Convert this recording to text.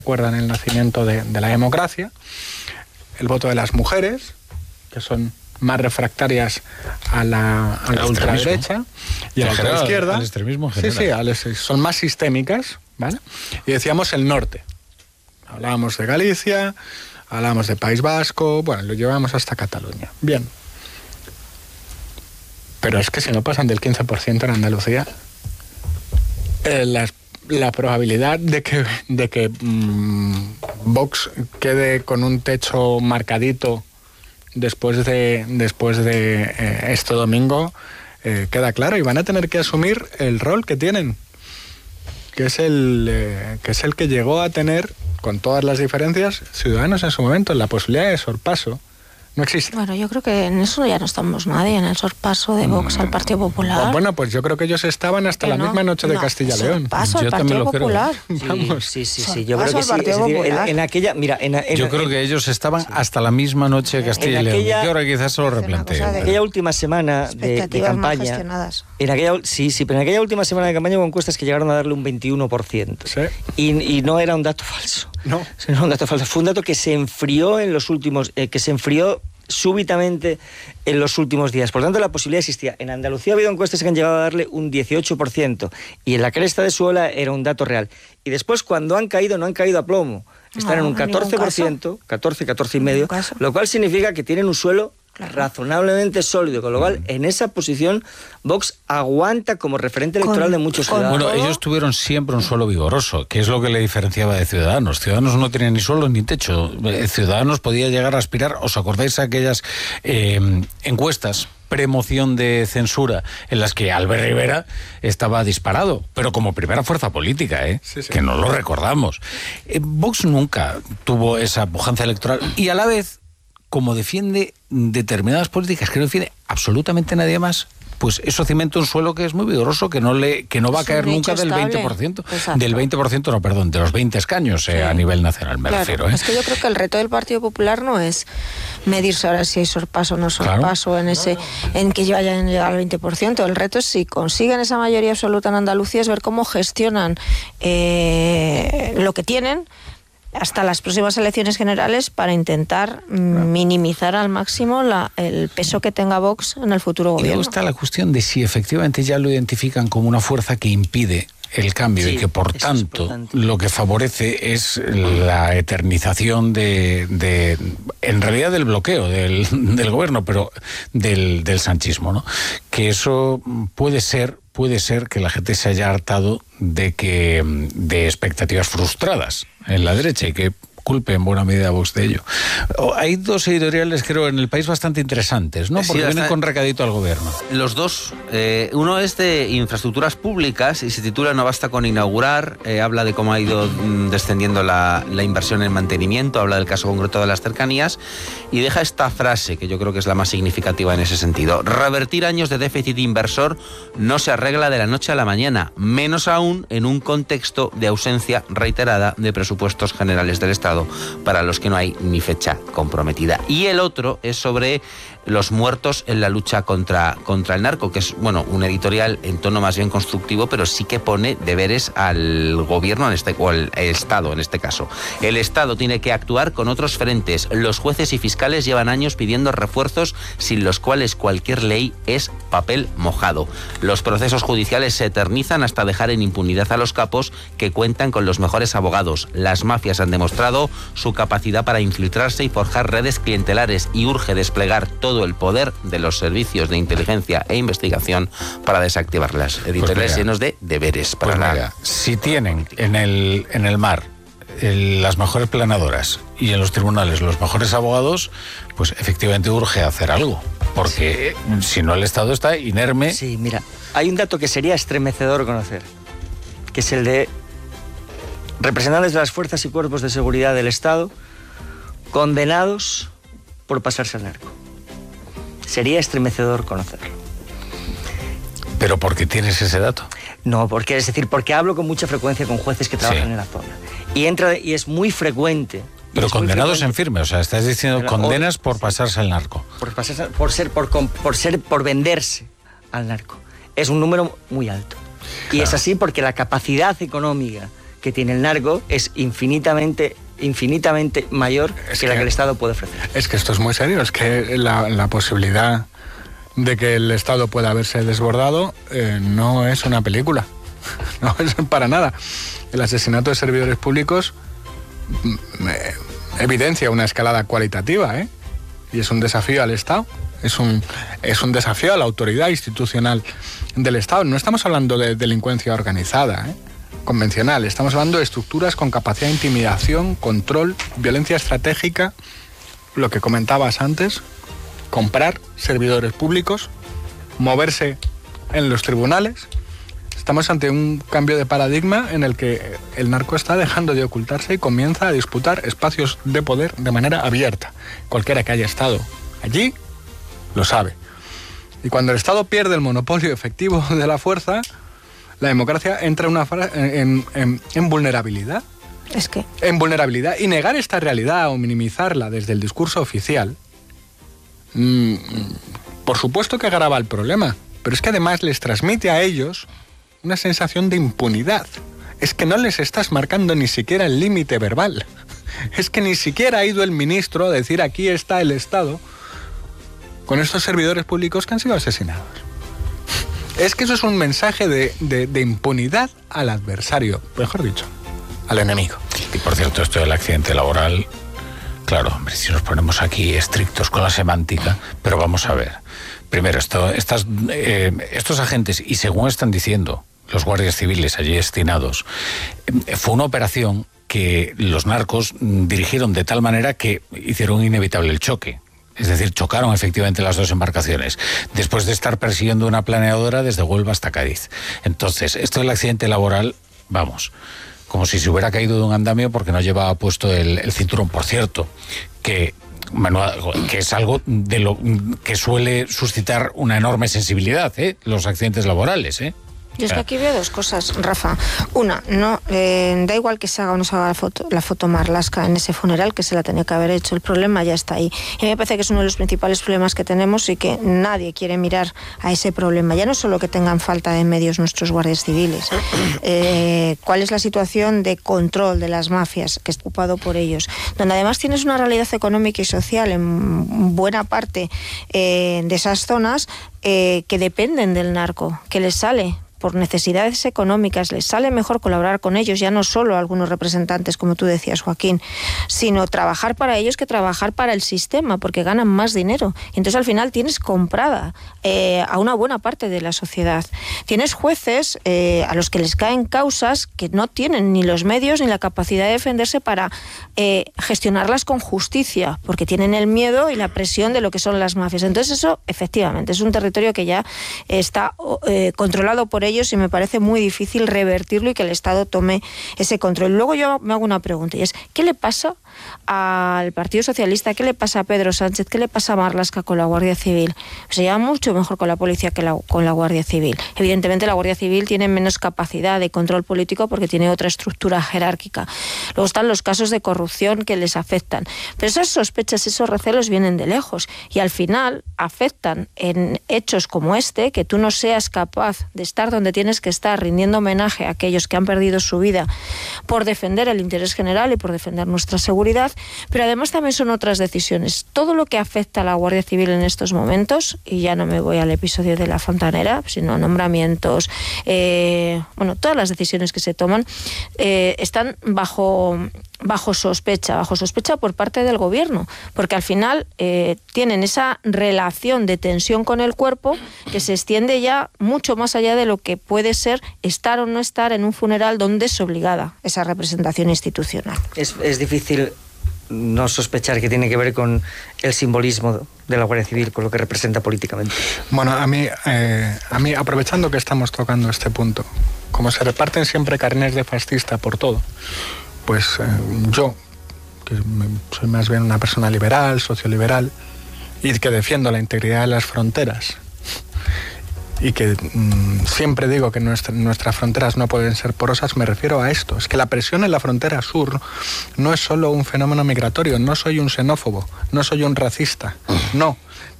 recuerdan el nacimiento de la democracia, el voto de las mujeres, que son más refractarias a la ultraderecha y a la ultraizquierda. Al extremismo general. Sí, son más sistémicas, ¿vale? Y decíamos el norte. Hablábamos de Galicia, hablábamos de País Vasco, bueno, lo llevamos hasta Cataluña. Bien. Pero es que si no pasan del 15% en Andalucía, la probabilidad de que Vox quede con un techo marcadito después de este domingo queda claro, y van a tener que asumir el rol que tienen, que es el que llegó a tener, con todas las diferencias, Ciudadanos en su momento. La posibilidad de sorpaso no existe. Bueno, yo creo que en eso ya no estamos nadie, en el sorpaso de Vox al Partido Popular. Bueno, pues yo creo que ellos estaban hasta la misma noche de Castilla y León. Sorpaso al Partido Popular. Vamos. Sí. Yo creo que sí. Es decir, en aquella, mira, yo creo que ellos estaban hasta la misma noche de Castilla y León. Y ahora quizás se lo replanteen. En aquella última semana de campaña. Pero en aquella última semana de campaña hubo encuestas que llegaron a darle un 21%. Sí. Y no era un dato falso. No era un dato falso. Fue un dato que se enfrió súbitamente en los últimos días. Por lo tanto, la posibilidad existía. En Andalucía ha habido encuestas que han llegado a darle un 18%, y en la cresta de su ola era un dato real. Y después, cuando han caído, no han caído a plomo. Están en un 14%, 14,5%, lo cual significa que tienen un suelo razonablemente sólido, con lo cual en esa posición Vox aguanta como referente electoral de muchos ciudadanos. Bueno, ellos tuvieron siempre un suelo vigoroso, que es lo que le diferenciaba de Ciudadanos. Ciudadanos no tenía ni suelo ni techo. Ciudadanos podía llegar a aspirar. ¿Os acordáis de aquellas encuestas premoción de censura en las que Albert Rivera estaba disparado, pero como primera fuerza política, Sí. Que no lo recordamos? Vox nunca tuvo esa pujanza electoral, y a la vez, como defiende determinadas políticas que no defiende absolutamente nadie más, pues eso cimenta un suelo que es muy vigoroso, que no va a caer nunca del 20%. Exacto. Del 20%, no, perdón, de los 20 escaños a nivel nacional, me refiero. Es que yo creo que el reto del Partido Popular no es medirse ahora si hay sorpaso o no sorpaso, en que vayan a llegar al 20%. El reto es, si consiguen esa mayoría absoluta en Andalucía, es ver cómo gestionan lo que tienen hasta las próximas elecciones generales para intentar minimizar al máximo el peso que tenga Vox en el futuro gobierno. Y luego está la cuestión de si efectivamente ya lo identifican como una fuerza que impide el cambio, y que por tanto lo que favorece es la eternización en realidad del bloqueo del gobierno, pero del sanchismo, ¿no? Que eso puede ser que la gente se haya hartado de expectativas frustradas en la derecha, y que culpe en buena medida a Vox de ello. Hay dos editoriales, creo, en El País bastante interesantes, ¿no? Porque vienen con recadito al gobierno. Los dos. Uno es de infraestructuras públicas y se titula "No basta con inaugurar". Habla de cómo ha ido descendiendo la inversión en mantenimiento, habla del caso concreto de las cercanías, y deja esta frase que yo creo que es la más significativa en ese sentido: revertir años de déficit inversor no se arregla de la noche a la mañana, menos aún en un contexto de ausencia reiterada de presupuestos generales del Estado, para los que no hay ni fecha comprometida. Y el otro es sobre los muertos en la lucha contra el narco, que es, bueno, un editorial en tono más bien constructivo, pero sí que pone deberes al gobierno, o al Estado en este caso. El Estado tiene que actuar con otros frentes. Los jueces y fiscales llevan años pidiendo refuerzos, sin los cuales cualquier ley es papel mojado. Los procesos judiciales se eternizan hasta dejar en impunidad a los capos, que cuentan con los mejores abogados. Las mafias han demostrado su capacidad para infiltrarse y forjar redes clientelares, y urge desplegar todo el poder de los servicios de inteligencia e investigación para desactivarlas. Editoriales llenos de deberes para si tienen en el mar las mejores planadoras y en los tribunales los mejores abogados, pues efectivamente urge hacer algo, porque si no el Estado está inerme. Sí, mira, hay un dato que sería estremecedor conocer, que es el de representantes de las fuerzas y cuerpos de seguridad del Estado condenados por pasarse al narco. Sería estremecedor conocerlo. ¿Pero por qué tienes ese dato? No, porque hablo con mucha frecuencia con jueces que trabajan en la zona. Y es muy frecuente. Pero condenados en firme, o sea, estás diciendo condenas por pasarse al narco. Por venderse al narco. Es un número muy alto. Claro. Y es así porque la capacidad económica que tiene el narco es infinitamente mayor que la que el Estado puede ofrecer. Es que esto es muy serio, es que la posibilidad de que el Estado pueda verse desbordado no es una película, no es para nada. El asesinato de servidores públicos evidencia una escalada cualitativa, y es un desafío al Estado, es un desafío a la autoridad institucional del Estado. No estamos hablando de delincuencia organizada, convencional, estamos hablando de estructuras con capacidad de intimidación, control, violencia estratégica, lo que comentabas antes, comprar servidores públicos, moverse en los tribunales. Estamos ante un cambio de paradigma en el que el narco está dejando de ocultarse y comienza a disputar espacios de poder de manera abierta. Cualquiera que haya estado allí lo sabe. Y cuando el Estado pierde el monopolio efectivo de la fuerza, la democracia entra en vulnerabilidad. Es que... En vulnerabilidad. Y negar esta realidad o minimizarla desde el discurso oficial, por supuesto que agrava el problema, pero es que además les transmite a ellos una sensación de impunidad. Es que no les estás marcando ni siquiera el límite verbal. Es que ni siquiera ha ido el ministro a decir aquí está el Estado con estos servidores públicos que han sido asesinados. Es que eso es un mensaje de impunidad al adversario, mejor dicho, al enemigo. Y por cierto, esto del accidente laboral, claro, hombre, si nos ponemos aquí estrictos con la semántica, pero vamos a ver. Primero, estos agentes, y según están diciendo los guardias civiles allí destinados, fue una operación que los narcos dirigieron de tal manera que hicieron inevitable el choque. Es decir, chocaron efectivamente las dos embarcaciones, después de estar persiguiendo una planeadora desde Huelva hasta Cádiz. Entonces, esto del accidente laboral, vamos, como si se hubiera caído de un andamio porque no llevaba puesto el cinturón. Por cierto, que es algo de lo que suele suscitar una enorme sensibilidad, los accidentes laborales, Yo es que aquí veo dos cosas, Rafa. Una, no da igual que se haga o no se haga la foto Marlaska en ese funeral, que se la tenía que haber hecho. El problema ya está ahí. Y a mí me parece que es uno de los principales problemas que tenemos y que nadie quiere mirar a ese problema. Ya no solo que tengan falta de medios nuestros guardias civiles. ¿Cuál es la situación de control de las mafias que está ocupado por ellos? Donde además tienes una realidad económica y social en buena parte de esas zonas que dependen del narco, que les sale por necesidades económicas, les sale mejor colaborar con ellos, ya no solo algunos representantes, como tú decías, Joaquín, sino trabajar para ellos que trabajar para el sistema, porque ganan más dinero. Y entonces al final tienes comprada a una buena parte de la sociedad. Tienes jueces a los que les caen causas que no tienen ni los medios ni la capacidad de defenderse para gestionarlas con justicia, porque tienen el miedo y la presión de lo que son las mafias. Entonces eso, efectivamente, es un territorio que ya está controlado por ellos y me parece muy difícil revertirlo y que el Estado tome ese control. Luego yo me hago una pregunta y es, ¿qué le pasa al Partido Socialista? ¿Qué le pasa a Pedro Sánchez? ¿Qué le pasa a Marlaska con la Guardia Civil? Se lleva mucho mejor con la policía que con la Guardia Civil. Evidentemente la Guardia Civil tiene menos capacidad de control político porque tiene otra estructura jerárquica. Luego están los casos de corrupción que les afectan. Pero esas sospechas, esos recelos vienen de lejos y al final afectan en hechos como este, que tú no seas capaz de estar donde tienes que estar rindiendo homenaje a aquellos que han perdido su vida por defender el interés general y por defender nuestra seguridad, pero además también son otras decisiones. Todo lo que afecta a la Guardia Civil en estos momentos, y ya no me voy al episodio de la Fontanera, sino nombramientos, todas las decisiones que se toman están bajo sospecha por parte del gobierno, porque al final tienen esa relación de tensión con el cuerpo que se extiende ya mucho más allá de lo que puede ser estar o no estar en un funeral donde es obligada esa representación institucional. Es difícil no sospechar que tiene que ver con el simbolismo de la Guardia Civil, con lo que representa políticamente. Bueno, a mí, aprovechando que estamos tocando este punto, como se reparten siempre carnés de fascista por todo, pues yo, que soy más bien una persona liberal, socioliberal, y que defiendo la integridad de las fronteras, y que siempre digo que nuestras fronteras no pueden ser porosas, me refiero a esto. Es que la presión en la frontera sur no es solo un fenómeno migratorio, no soy un xenófobo, no soy un racista, no.